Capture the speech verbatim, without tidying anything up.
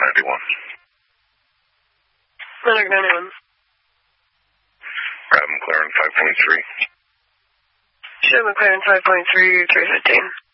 ninety-one. Medic ninety-one. Grab McLaren five point three. Show McLaren five point three, three fifteen.